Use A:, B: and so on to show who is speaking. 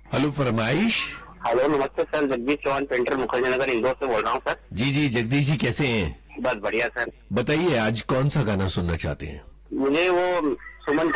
A: Hello फरमाइश।
B: Hello नमस्ते sir, Jagdish Chauhan painter Mukherjee Nagar Indore से बोल रहा हूँ सर।
A: जी जी जगदीश जी, कैसे हैं?
B: बस बढ़िया सर।
A: बताइए आज कौन सा गाना सुनना चाहते हैं?
B: मुझे वो सुमन